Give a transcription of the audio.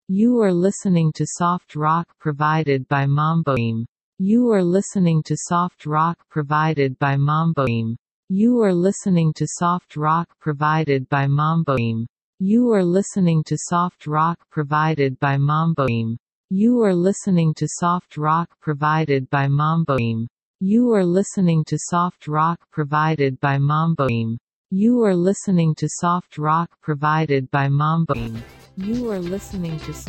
You are listening to soft rock provided by Mamboim. You are listening to soft rock provided by Mamboim. You are listening to soft rock provided by Mamboim. You are listening to soft rock provided by Mamboim. You are listening to soft rock provided by Mamboim. You are listening to soft rock provided by Mamboim. You are listening to soft rock provided by Mamboim. You are listening to